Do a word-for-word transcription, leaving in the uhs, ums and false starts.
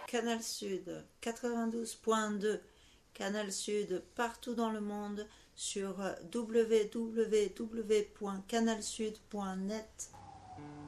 Canal Sud quatre-vingt-douze point deux, Canal Sud partout dans le monde sur w w w point canal sud point net.